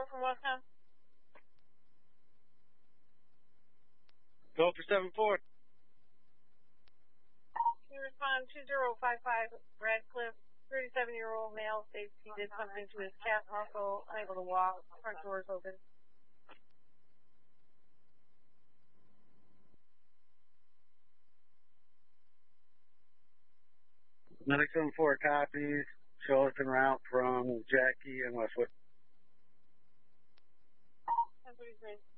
from Westtown. Go for 7-4. Can you respond 2055 Radcliffe, 37-year-old male, states he did something to his cat, also unable to walk, front doors open. Medic 7-4 copies. Show us en route from Jackie and Westwood. 1033.